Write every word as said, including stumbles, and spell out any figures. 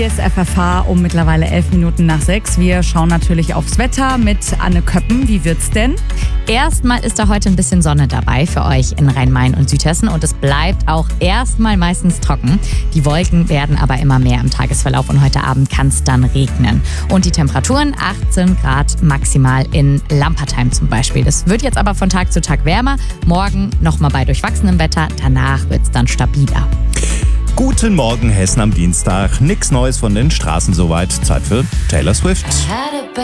Hier ist F F H um mittlerweile elf Minuten nach sechs. Wir schauen natürlich aufs Wetter mit Anne Köppen. Wie wird's denn? Erstmal ist da heute ein bisschen Sonne dabei für euch in Rhein-Main und Südhessen und es bleibt auch erstmal meistens trocken. Die Wolken werden aber immer mehr im Tagesverlauf und heute Abend kann es dann regnen. Und die Temperaturen achtzehn Grad maximal in Lampertheim zum Beispiel. Das wird jetzt aber von Tag zu Tag wärmer. Morgen nochmal bei durchwachsenem Wetter, danach wird es dann stabiler. Guten Morgen Hessen am Dienstag. Nix Neues von den Straßen soweit. Zeit für Taylor Swift.